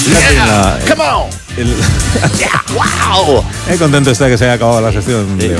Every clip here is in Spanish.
Yeah, come on. Yeah, wow. Contento está que se haya acabado la sección. Leo.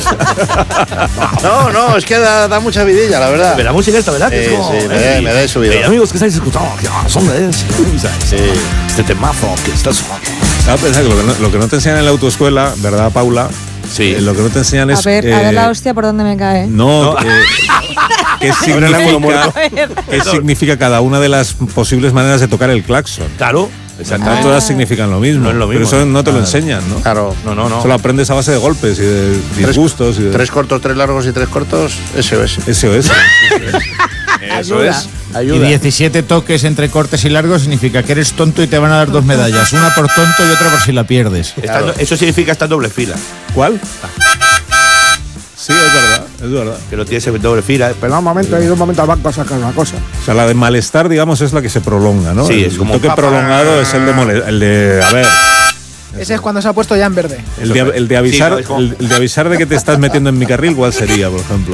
No, es que da mucha vidilla, la verdad. Pero la música esta, ¿verdad? Que es como, me da subido. Amigos que estáis escuchando, son este temazo que estás... Lo que no te enseñan en la autoescuela, ¿verdad, Paula? Sí. Lo que no te enseñan es... A ver la hostia por dónde me cae. No, ¿qué significa cada una de las posibles maneras de tocar el claxon? Claro. Exactamente. Todas significan lo mismo. No es lo mismo. Pero eso no te lo enseñan, ¿no? Claro. No. Eso lo aprendes a base de golpes y de disgustos. Y de... 3 cortos, 3 largos y 3 cortos, SOS. SOS. Eso es. Ayuda. Y 17 toques entre cortes y largos significa que eres tonto y te van a dar 2 medallas. Una por tonto y otra por si la pierdes. Claro. Eso significa estar doble fila. ¿Cuál? Sí, es verdad. Que lo tienes en doble fila. Pero un momento, hay un momento al banco a sacar una cosa. O sea, la de malestar, digamos, es la que se prolonga, ¿no? Sí, es como... El toque prolongado es el de... A ver... Ese es cuando se ha puesto ya en verde. El de avisar, sí, el de avisar de que te estás metiendo en mi carril, ¿cuál sería, por ejemplo?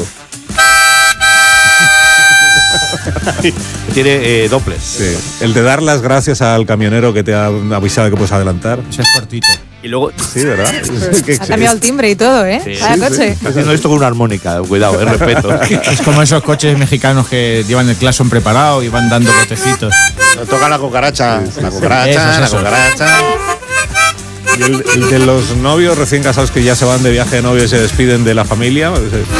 Tiene dobles. Sí. El de dar las gracias al camionero que te ha avisado de que puedes adelantar. Ese es cortito. Y luego... Sí, ¿verdad? Ha cambiado el timbre y todo, ¿eh? Sí, Cada coche. Está haciendo esto con una armónica, cuidado, respeto. Es como esos coches mexicanos que llevan el claxon preparado y van dando botecitos. Toca la cucaracha. La cucaracha. Y el de los novios recién casados que ya se van de viaje de novio y se despiden de la familia.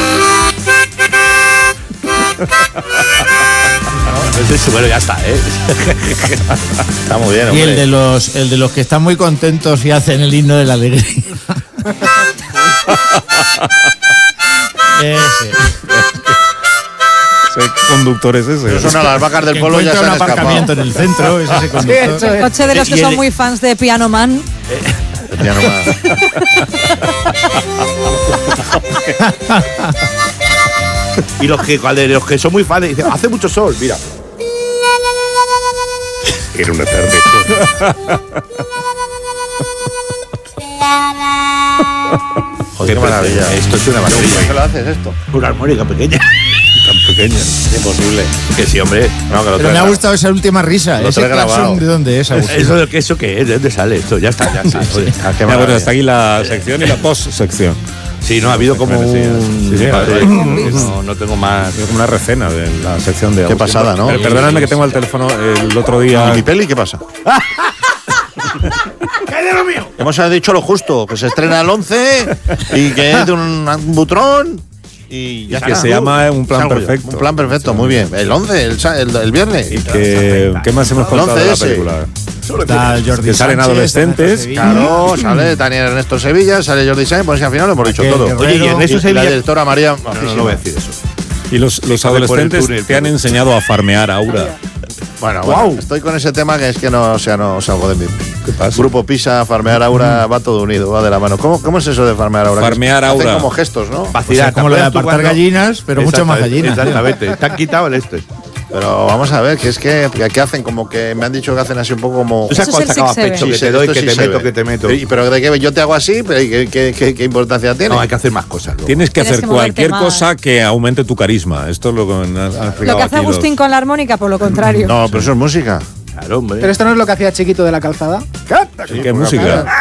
Bueno, ya está, Está muy bien, y hombre. el de los que están muy contentos y hacen el himno de la alegría. Ese. ¿Qué conductor es ese? Eso son a las vacas del Que pueblo, ya se encuentra han un aparcamiento escapado. en el centro, es ese conductor. El coche de los que son muy fans de Piano Man. Ya no más. Y los que son muy fans dicen, hace mucho sol, mira. Era una tarde. Joder, qué maravilla. Esto es una maravilla. ¿Por qué lo haces esto? Una armónica pequeña. Tan pequeña. Es imposible. Que sí, hombre. No, que lo Pero me ha traes gustado esa última risa. Lo Ese trae grabado. claxon, ¿de dónde es, Agustín? ¿Eso qué es? ¿De dónde sale esto? Ya está, ya está. Joder. Ah, qué Ya, bueno, maravilla. hasta aquí la sección y la post-sección. Sí, no, ha habido como un... Sí, No tengo más... Es como una recena de la sección de Qué Agustín. pasada, ¿no? Pero perdóname que tengo el teléfono el otro día. ¿Y mi peli qué pasa? ¿Qué de lo mío? Hemos dicho lo justo, que se estrena el 11 y que es de un butrón y ya Que está. se llama Un Plan Salgo yo. Perfecto. Un plan perfecto, muy bien. El 11, el viernes. Y que, ¿qué más hemos contado de la 11S. película? Está Jordi Que salen Sánchez, adolescentes. Ernesto Claro, sale Daniel Ernesto Sevilla, sale Jordi Sáenz, pues al final lo hemos dicho Raquel todo. Guerrero. Oye, y Ernesto Y la Sevilla... directora María. No voy a decir eso. Y los adolescentes túnel, te han enseñado a farmear Aura. Bueno, Guau. estoy con ese tema que es que no salgo de mí. ¿Qué pasa? Grupo Pisa, farmear Aura, va todo unido, va de la mano. ¿Cómo es eso de farmear Aura? Farmear Hacen Aura. como gestos, ¿no? Pues es como lo de apartar gallinas, pero mucho más gallinas. Exactamente. Te han quitado el este. Pero vamos a ver, que es que hacen como que me han dicho que hacen así un poco como. ¿Tú sabes Eso es cuando el sacabas 6-7. pecho? Que Sí, te doy, esto que sí te se meto, ve. que te meto. Pero de que yo te hago así, pero ¿qué importancia tiene? No, hay que hacer más cosas. Luego. Tienes que Tienes hacer que moverte cualquier más. cosa que aumente tu carisma. Esto es lo que han explicado Lo que hace aquí Agustín con la armónica, por lo contrario. No, pero eso es música. Claro, hombre. Pero esto no es lo que hacía Chiquito de la Calzada. ¿Qué música?